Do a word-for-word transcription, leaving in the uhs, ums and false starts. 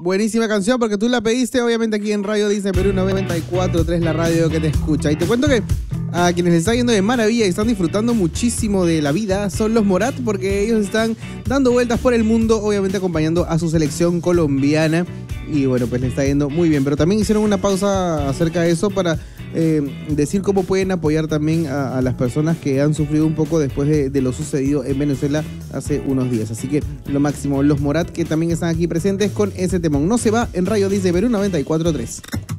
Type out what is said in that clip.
Buenísima canción porque tú la pediste, obviamente, aquí en Radio Disney Perú noventa y cuatro punto tres, la radio que te escucha. Y te cuento que a quienes les está yendo de maravilla y están disfrutando muchísimo de la vida son los Morat, porque ellos están dando vueltas por el mundo, obviamente acompañando a su selección colombiana. Y bueno, pues les está yendo muy bien. Pero también hicieron una pausa acerca de eso para eh, decir cómo pueden apoyar también a, a las personas que han sufrido un poco después de, de lo sucedido en Venezuela hace unos días. Así que lo máximo, los Morat, que también están aquí presentes con ese temón. No se va en Radio Disney Perú noventa y cuatro punto tres.